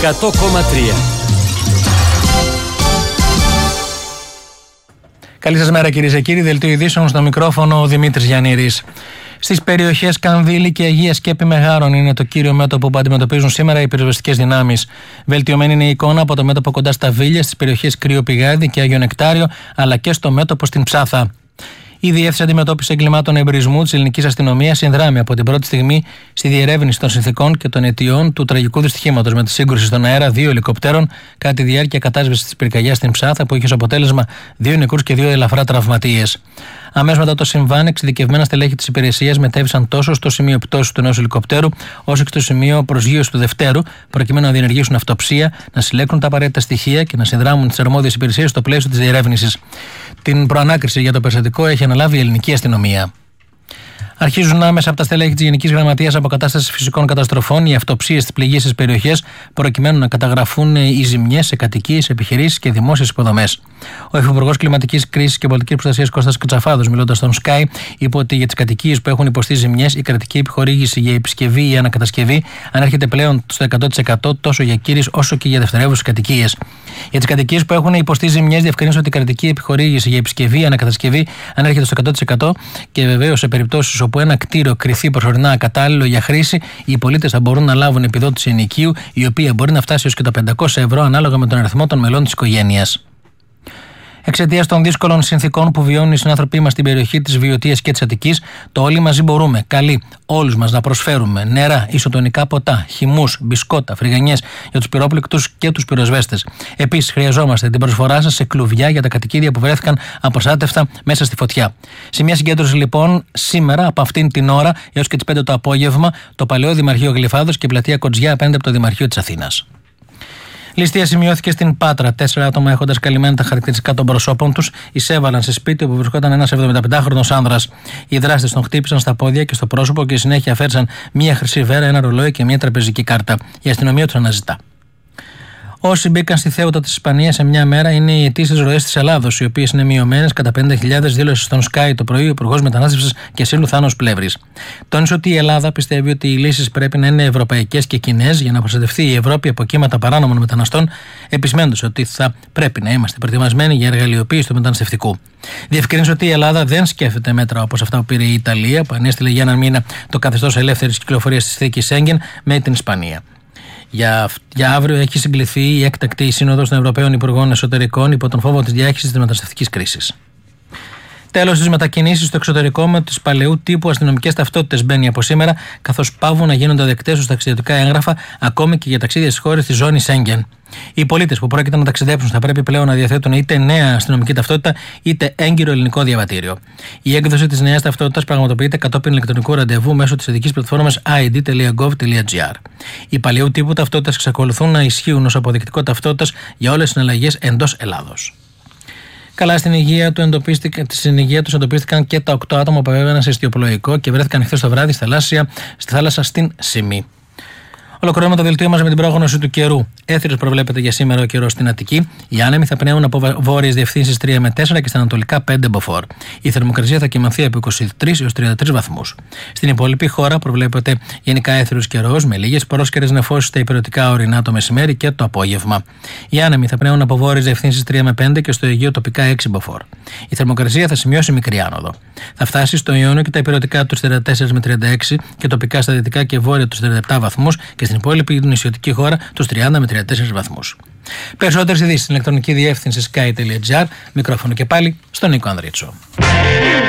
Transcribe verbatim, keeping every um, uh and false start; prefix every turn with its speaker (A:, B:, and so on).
A: εκατό κόμμα τρία.
B: Καλή σας μέρα κυρίες και κύριοι, δελτίο ειδήσεων στο μικρόφωνο ο Δημήτρης Γιαννήρης. Στις περιοχές Κανδύλη και Αγία Σκέπη Μεγάρων είναι το κύριο μέτωπο που αντιμετωπίζουν σήμερα οι πυροσβεστικές δυνάμεις. Βελτιωμένη είναι η εικόνα από το μέτωπο κοντά στα Βίλια, στις περιοχές Κρύο Πηγάδι και Άγιο Νεκτάριο, αλλά και στο μέτωπο στην Ψάθα. Η Διεύθυνση Αντιμετώπισης Εγκλημάτων Εμπρισμού της Ελληνικής Αστυνομίας συνδράμει από την πρώτη στιγμή στη διερεύνηση των συνθηκών και των αιτιών του τραγικού δυστυχήματος με τη σύγκρουση στον αέρα δύο ελικοπτέρων κατά τη διάρκεια κατάσβεσης της πυρκαγιάς στην Ψάθα, που είχε ως αποτέλεσμα δύο νεκρούς και δύο ελαφρά τραυματίες. Αμέσως μετά το συμβάν, εξειδικευμένα στελέχη της υπηρεσίας μετέβησαν τόσο στο σημείο πτώσης του νέου ελικοπτέρου, όσο και στο σημείο προσγείωσης του δευτέρου, προκειμένου να διενεργήσουν αυτοψία, να συλλέξουν τα απαραίτητα στοιχεία και να συνδράμουν τις αρμόδιες υπηρεσίες στο πλαίσιο της διερεύνησης. Την προανάκριση για το περιστατικό έχει αναλάβει η ελληνική αστυνομία. Αρχίζουν άμεσα από τα στελέχη της Γενικής Γραμματείας Αποκατάστασης Φυσικών Καταστροφών οι αυτοψίες στις πληγήσεις περιοχές, προκειμένου να καταγραφούν οι ζημιές σε κατοικίες, επιχειρήσεις και δημόσιες υποδομές. Ο Υφυπουργός Κλιματικής Κρίσης και Πολιτικής Προστασίας Κώστας Κατσαφάδος, μιλώντας στον Sky, είπε ότι για τις κατοικίες που έχουν υποστεί ζημιές, η κρατική επιχορήγηση για επισκευή ή ανακατασκευή ανέρχεται πλέον στο εκατό τοις εκατό τόσο για κύριες όσο και για δευτερεύουσες κατοικίες. Για τις κατοικίες που έχουν υποστεί ζημιές, διευκρινίζω ότι η κρατική επιχορήγηση για επισκευή ή ανακατασκευή ανέρχεται στο εκατό τοις εκατό και βεβαίως σε περιπτώσεις όπου ένα κτίριο κριθεί προσωρινά ακατάλληλο για χρήση, οι πολίτες θα μπορούν να λάβουν επιδότηση ενοικίου, η οποία μπορεί να φτάσει έως και τα πεντακόσια ευρώ ανάλογα με τον αριθμό των μελών της οικογένειας. Εξαιτίας των δύσκολων συνθηκών που βιώνουν οι συνάνθρωποι μας στην περιοχή της Βιωτίας και της Αττικής, το Όλοι Μαζί Μπορούμε καλεί όλους μας να προσφέρουμε νερά, ισοτονικά ποτά, χυμούς, μπισκότα, φρυγανιές για τους πυρόπληκτους και τους πυροσβέστες. Επίσης, χρειαζόμαστε την προσφορά σας σε κλουβιά για τα κατοικίδια που βρέθηκαν απροστάτευτα μέσα στη φωτιά. Σε μια συγκέντρωση λοιπόν σήμερα από αυτήν την ώρα έως και τις πέντε το απόγευμα, το Παλαιό Δημαρχείο Γλυφάδος και η πλατεία Κοτζιά απέναντι από το Δημαρχείο της Αθήνας. Ληστεία σημειώθηκε στην Πάτρα. Τέσσερα άτομα, έχοντας καλυμμένα τα χαρακτηριστικά των προσώπων τους, εισέβαλαν σε σπίτι όπου βρισκόταν ένας εβδομηνταπεντάχρονος άνδρας. Οι δράστες τον χτύπησαν στα πόδια και στο πρόσωπο και συνέχεια αφαίρεσαν μία χρυσή βέρα, ένα ρολόι και μία τραπεζική κάρτα. Η αστυνομία τους αναζητά. Όσοι μπήκαν στη Θέουτα της Ισπανίας σε μια μέρα είναι οι αιτήσεις ροές της Ελλάδος, οι οποίες είναι μειωμένες κατά πενήντα χιλιάδες, δήλωσε στον Sky το πρωί ο Υπουργός Μετανάστευσης και Ασύλου Θάνος Πλεύρης. Τόνισε ότι η Ελλάδα πιστεύει ότι οι λύσεις πρέπει να είναι ευρωπαϊκές και κοινές για να προστατευτεί η Ευρώπη από κύματα παράνομων μεταναστών, επισημένοντας ότι θα πρέπει να είμαστε προετοιμασμένοι για εργαλειοποίηση του μεταναστευτικού. Διευκρίνησε ότι η Ελλάδα δεν σκέφτεται μέτρα όπως αυτά που πήρε η Ιταλία, που ανέστειλε για έναν μήνα το καθεστώς ελεύθερης κυκλοφορίας της θήκης Σέγγεν με την Ισπανία. Για, για αύριο έχει συγκληθεί η έκτακτη σύνοδος των Ευρωπαίων Υπουργών Εσωτερικών υπό τον φόβο της διάχυσης της μεταναστευτικής κρίσης. Τέλος, στις μετακινήσεις στο εξωτερικό με τις παλαιού τύπου αστυνομικές ταυτότητες μπαίνει από σήμερα, καθώς πάβουν να γίνονται δεκτές ως ταξιδιωτικά έγγραφα ακόμη και για ταξίδια στις χώρες της ζώνης Σέγγεν. Οι πολίτες που πρόκειται να ταξιδέψουν θα πρέπει πλέον να διαθέτουν είτε νέα αστυνομική ταυτότητα είτε έγκυρο ελληνικό διαβατήριο. Η έκδοση της νέας ταυτότητας πραγματοποιείται κατόπιν ηλεκτρονικού ραντεβού μέσω της ειδικής πλατφόρμας άι ντι τελεία γκοβ τελεία τζι άρ. Οι παλαιού τύπου ταυτότητες εξακολουθούν να ισχύουν ως αποδεικτικό ταυτότητας για όλες τις συναλλαγές εντός Ελλάδος. Καλά, στην υγεία, του εντοπίστηκαν, στην υγεία τους εντοπίστηκαν και τα οκτώ άτομα που έβγαιναν σε ιστιοπλοϊκό και βρέθηκαν χθες το βράδυ στη θάλασσα, στη θάλασσα στην Σιμή. Ολοκληρώνουμε το δελτίο μας με την πρόγνωση του καιρού. Έθριος προβλέπεται για σήμερα ο καιρός στην Αττική. Οι άνεμοι θα πνέουν από βόρειες διευθύνσεις τρία με τέσσερα και στα ανατολικά πέντε μποφόρ. Η θερμοκρασία θα κυμανθεί από είκοσι τρεις έως τριάντα τρεις βαθμούς. Στην υπόλοιπη χώρα προβλέπεται γενικά έθριος καιρός με λίγες πρόσκαιρες νεφώσεις στα υπηρετικά ορεινά το μεσημέρι και το απόγευμα. Οι άνεμοι θα πνέουν από βόρειες διευθύνσεις τρία με πέντε και στο Αιγαίο τοπικά έξι μποφόρ. Η θερμοκρασία θα σημειώσει μικρή άνοδο. Θα φτάσει στο Ιόνιο και τα υπηρετικά του τριάντα τέσσερα με τριάντα έξι και τοπικά στα δυτικά και βόρεια του τριάντα επτά βαθμούς και στην υπόλοιπη νησιωτική χώρα τους τριάντα με τριάντα τέσσερα βαθμούς. Περισσότερες ειδήσεις στην ηλεκτρονική διεύθυνση sky τελεία τζι άρ. Μικρόφωνο και πάλι στον Νίκο Ανδρίτσο.